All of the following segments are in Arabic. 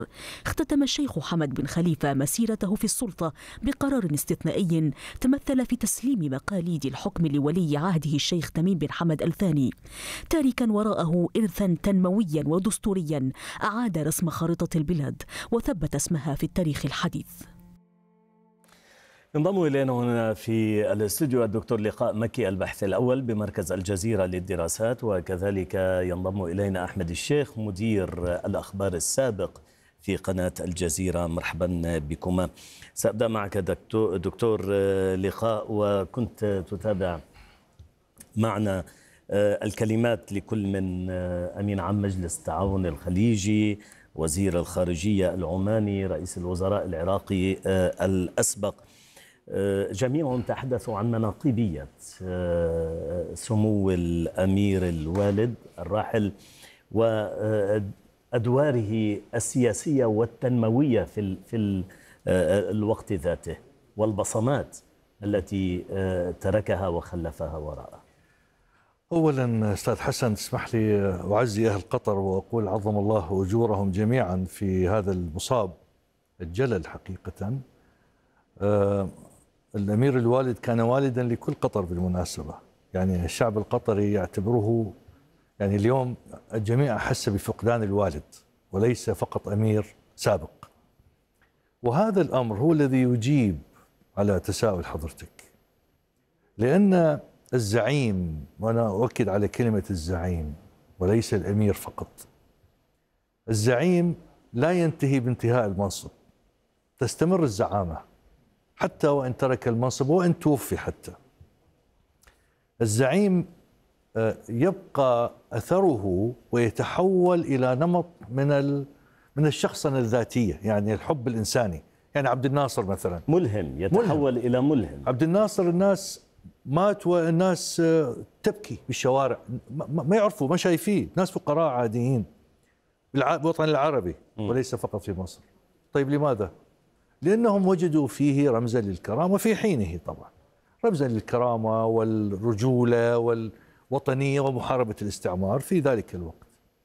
اختتم الشيخ حمد بن خليفة مسيرته في السلطة بقرار استثنائي تمثل في تسليم مقاليد الحكم لولي عهده الشيخ تميم بن حمد الثاني، تاركا وراءه إرثا تنمويا ودستوريا أعاد رسم خارطة البلاد وثبت اسمها في التاريخ الحديث. ينضم إلينا هنا في الاستوديو الدكتور لقاء مكي، الباحث الأول بمركز الجزيرة للدراسات، وكذلك ينضم إلينا أحمد الشيخ مدير الأخبار السابق في قناة الجزيرة. مرحبا بكما. سأبدأ معك دكتور لقاء، وكنت تتابع معنا الكلمات لكل من أمين عام مجلس التعاون الخليجي، وزير الخارجية العماني، رئيس الوزراء العراقي الأسبق. جميعهم تحدثوا عن مناقبية سمو الأمير الوالد الراحل وأدواره السياسية والتنموية في الوقت ذاته، والبصمات التي تركها وخلفها وراءه. أولا أستاذ حسن، تسمح لي أعزي أهل قطر وأقول عظم الله أجورهم جميعا في هذا المصاب الجلل حقيقة. الأمير الوالد كان والدا لكل قطر بالمناسبة، يعني الشعب القطري يعتبره، يعني اليوم الجميع أحس بفقدان الوالد وليس فقط أمير سابق، وهذا الأمر هو الذي يجيب على تساؤل حضرتك، لأن الزعيم، وأنا أؤكد على كلمة الزعيم وليس الأمير فقط، الزعيم لا ينتهي بانتهاء المنصب، تستمر الزعامة حتى وإن ترك المنصب وإن توفي. حتى الزعيم يبقى أثره ويتحول إلى نمط من الشخصنة الذاتية، يعني الحب الإنساني. يعني عبد الناصر مثلا ملهم، يتحول إلى ملهم. عبد الناصر الناس مات والناس تبكي بالشوارع، ما يعرفوا، ما شايفيه، ناس فقراء عاديين بالوطن العربي وليس فقط في مصر. طيب لماذا؟ لأنهم وجدوا فيه رمزا للكرامة في حينه، طبعا رمزا للكرامة والرجولة والوطنية ومحاربة الاستعمار في ذلك الوقت.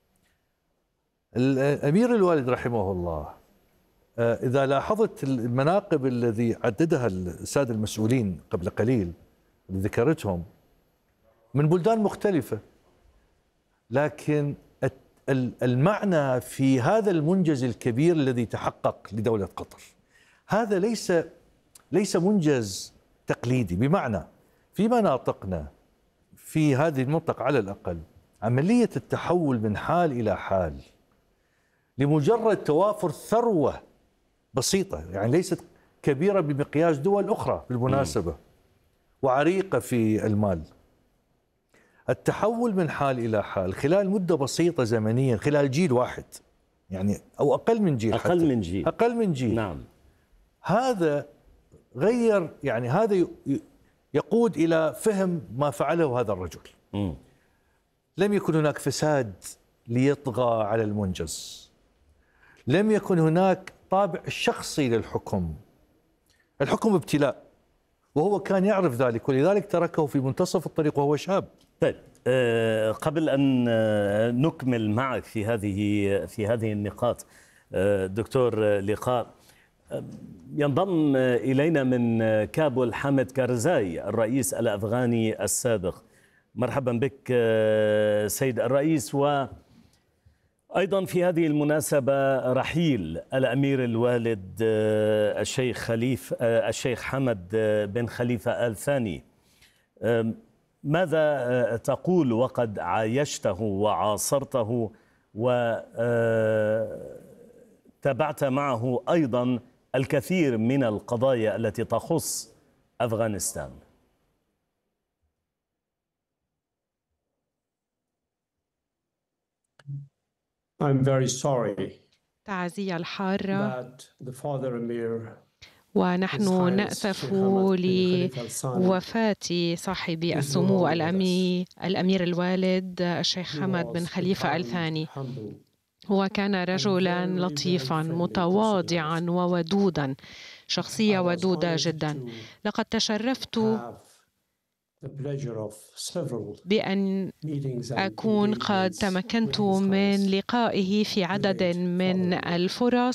الأمير الوالد رحمه الله، إذا لاحظت المناقب الذي عددها السادة المسؤولين قبل قليل اللي ذكرتهم من بلدان مختلفة، لكن المعنى في هذا المنجز الكبير الذي تحقق لدولة قطر، هذا ليس منجز تقليدي. بمعنى في مناطقنا في هذه المنطقة على الأقل عملية التحول من حال إلى حال لمجرد توافر ثروة بسيطة، يعني ليست كبيرة بمقياس دول أخرى بالمناسبة وعريقة في المال. التحول من حال إلى حال خلال مدة بسيطة زمنيا، خلال جيل واحد يعني، أو أقل من جيل، أقل من جيل. نعم. هذا غير، يعني هذا يقود إلى فهم ما فعله هذا الرجل. لم يكن هناك فساد ليطغى على المنجز، لم يكن هناك طابع شخصي للحكم، الحكم ابتلاء، وهو كان يعرف ذلك، ولذلك تركه في منتصف الطريق وهو شاب. طيب، قبل أن نكمل معك في هذه النقاط، دكتور لقاء، ينضم إلينا من كابول حامد كارزاي، الرئيس الأفغاني السابق. مرحبا بك سيد الرئيس. وأيضا في هذه المناسبة رحيل الأمير الوالد الشيخ حمد بن خليفة آل ثاني، ماذا تقول وقد عايشته وعاصرته وتابعت معه أيضا الكثير من القضايا التي تخص أفغانستان؟ I'm very sorry تعزية الحارة، that the father Amir ونحن نأسف لوفاة صاحب السمو الأمير الوالد الشيخ حمد بن خليفة آل ثاني. هو كان رجلا لطيفا متواضعا وودودا، شخصية ودودة جدا. لقد تشرفت بأن أكون قد تمكنت من لقائه في عدد من الفرص